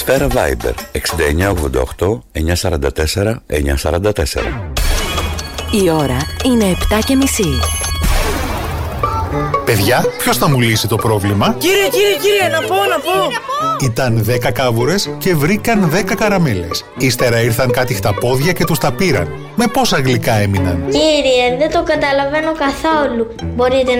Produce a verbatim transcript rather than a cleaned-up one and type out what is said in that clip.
Σφαίρα Viber εξήντα εννιά ογδόντα οκτώ εννιακόσια σαράντα τέσσερα εννιακόσια σαράντα τέσσερα. Η ώρα είναι επτά και μισή. Παιδιά, ποιος θα μου λύσει το πρόβλημα? Κύριε, κύριε, κύριε, να πω, να πω. Ήταν δέκα κάβουρες και βρήκαν δέκα καραμέλες. Ύστερα ήρθαν κάτι χταπόδια και τους τα πήραν. Με πόσα γλυκά έμειναν? Κύριε, δεν το καταλαβαίνω καθόλου. Μπορείτε